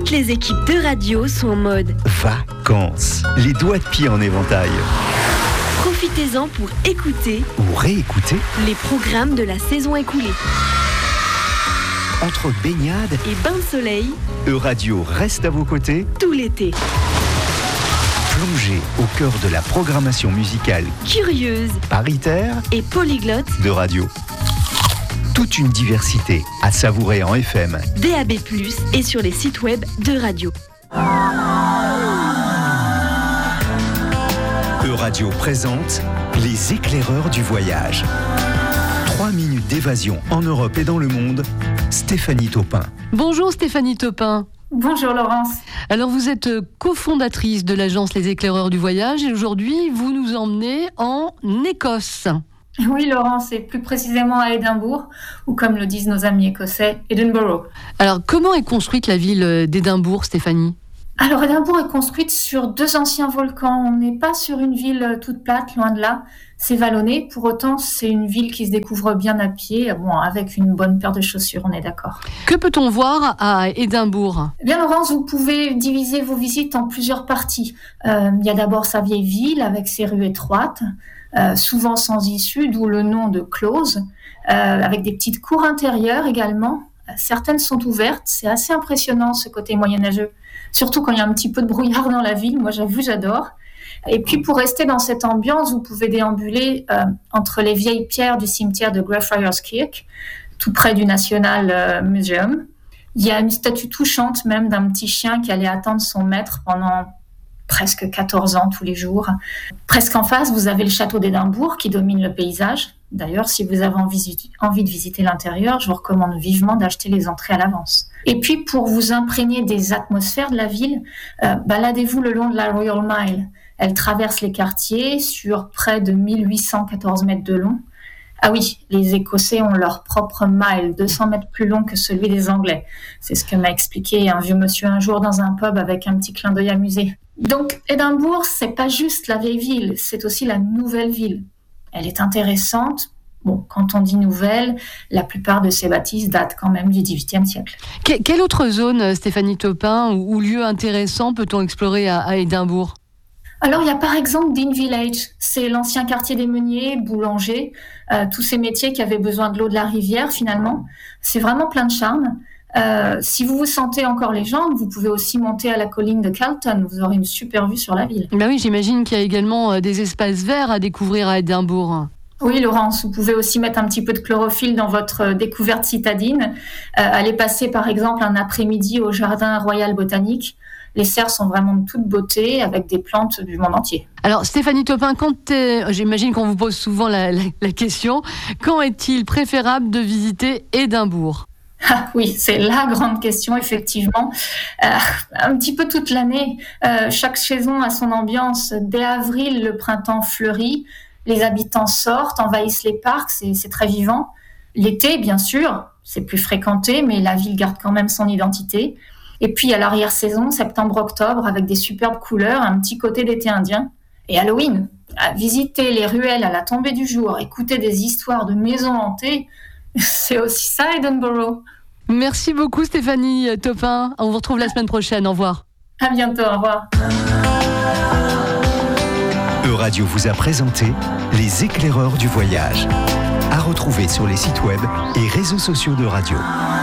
Toutes les équipes de radio sont en mode vacances, les doigts de pied en éventail. Profitez-en pour écouter ou réécouter les programmes de la saison écoulée. Entre baignade et bain de soleil, Euradio reste à vos côtés tout l'été. Plongez au cœur de la programmation musicale curieuse, paritaire et polyglotte de radio. Toute une diversité à savourer en FM, DAB+, et sur les sites web de radio. Euradio présente les éclaireurs du voyage. 3 minutes d'évasion en Europe et dans le monde. Stéphanie Taupin. Bonjour Stéphanie Taupin. Bonjour Laurence. Alors vous êtes cofondatrice de l'agence Les Éclaireurs du Voyage et aujourd'hui vous nous emmenez en Écosse. Oui Laurence, et plus précisément à Édimbourg, ou comme le disent nos amis écossais, Edinburgh. Alors comment est construite la ville d'Édimbourg, Stéphanie ? Alors Édimbourg est construite sur 2 anciens volcans. On n'est pas sur une ville toute plate, loin de là. C'est vallonné, pour autant c'est une ville qui se découvre bien à pied, avec une bonne paire de chaussures, on est d'accord. Que peut-on voir à Édimbourg ? Eh bien Laurence, vous pouvez diviser vos visites en plusieurs parties. Il y a d'abord sa vieille ville avec ses rues étroites, souvent sans issue, d'où le nom de close, avec des petites cours intérieures également. Certaines sont ouvertes, c'est assez impressionnant ce côté moyenâgeux, surtout quand il y a un petit peu de brouillard dans la ville, moi j'adore. Et puis pour rester dans cette ambiance, vous pouvez déambuler entre les vieilles pierres du cimetière de Greyfriars Kirk, tout près du National Museum. Il y a une statue touchante même d'un petit chien qui allait attendre son maître pendant presque 14 ans tous les jours. Presque en face, vous avez le château d'Édimbourg qui domine le paysage. D'ailleurs, si vous avez envie de visiter l'intérieur, je vous recommande vivement d'acheter les entrées à l'avance. Et puis, pour vous imprégner des atmosphères de la ville, baladez-vous le long de la Royal Mile. Elle traverse les quartiers sur près de 1814 mètres de long. Ah oui, les Écossais ont leur propre mile, 200 mètres plus long que celui des Anglais. C'est ce que m'a expliqué un vieux monsieur un jour dans un pub avec un petit clin d'œil amusé. Donc, Édimbourg, c'est pas juste la vieille ville, c'est aussi la nouvelle ville. Elle est intéressante. Bon, quand on dit nouvelle, la plupart de ces bâtisses datent quand même du XVIIIe siècle. Quelle autre zone, Stéphanie Taupin, ou lieu intéressant peut-on explorer à Édimbourg ? Alors, il y a par exemple Dean Village. C'est l'ancien quartier des meuniers, boulangers, tous ces métiers qui avaient besoin de l'eau de la rivière, finalement. C'est vraiment plein de charme. Si vous vous sentez encore les jambes, vous pouvez aussi monter à la colline de Carlton. Vous aurez une super vue sur la ville. Ben oui, j'imagine qu'il y a également des espaces verts à découvrir à Édimbourg. Oui, Laurence, vous pouvez aussi mettre un petit peu de chlorophylle dans votre découverte citadine. Allez passer, par exemple, un après-midi au jardin Royal Botanique. Les serres sont vraiment de toute beauté, avec des plantes du monde entier. Alors, Stéphanie Taupin, j'imagine qu'on vous pose souvent la question, quand est-il préférable de visiter Édimbourg ? Ah oui, c'est la grande question, effectivement. Un petit peu toute l'année. Chaque saison a son ambiance. Dès avril, le printemps fleurit. Les habitants sortent, envahissent les parcs, c'est très vivant. L'été, bien sûr, c'est plus fréquenté, mais la ville garde quand même son identité. Et puis, à l'arrière-saison, septembre-octobre, avec des superbes couleurs, un petit côté d'été indien. Et Halloween, visiter les ruelles à la tombée du jour, écouter des histoires de maisons hantées, c'est aussi ça, Edinburgh. Merci beaucoup, Stéphanie Taupin. On vous retrouve la semaine prochaine. Au revoir. À bientôt, au revoir. Euradio vous a présenté les éclaireurs du voyage. À retrouver sur les sites web et réseaux sociaux de radio.